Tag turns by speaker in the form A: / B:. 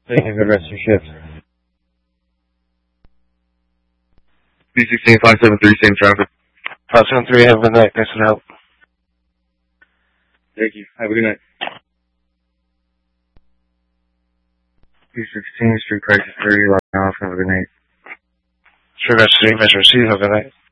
A: Thank you. Good rest of your shift.
B: B16 573, same traffic.
A: 573, have a good night. Thanks for the help.
B: Thank you. Have a good night. B16, Street Crisis 30, lock off. Have a good night.
A: Street Crisis 3, Metro C, have a good night.